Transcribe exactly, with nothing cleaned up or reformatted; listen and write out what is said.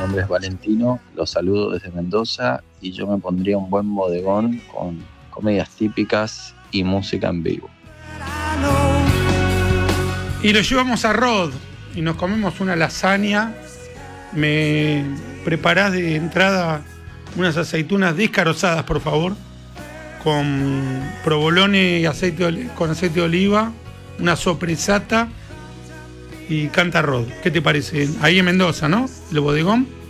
nombre es Valentino, los saludo desde Mendoza y yo me pondría un buen bodegón con comedias típicas y música en vivo. Y lo llevamos a Rod y nos comemos una lasaña. Me preparás de entrada unas aceitunas descarozadas, por favor, con provolone y aceite con aceite de oliva, una sopresata y canta Rod. ¿Qué te parece? Ahí en Mendoza, ¿no? El bodegón.